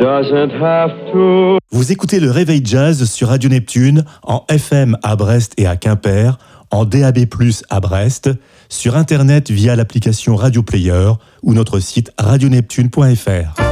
doesn't have to. Vous écoutez le Réveil Jazz sur Radio Neptune, en FM à Brest et à Quimper, en DAB+, à Brest, sur Internet via l'application Radio Player ou notre site radioneptune.fr.